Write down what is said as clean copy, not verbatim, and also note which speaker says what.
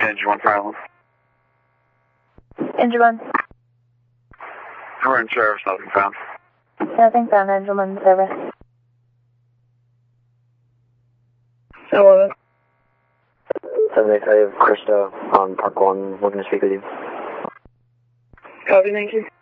Speaker 1: Engine 1 Silence.
Speaker 2: Engine 1.
Speaker 1: We're in service, nothing found.
Speaker 2: Nothing found, Engine 1 service.
Speaker 3: Hello. 785 Krista on Park 1, looking to speak with you.
Speaker 4: Copy, thank you.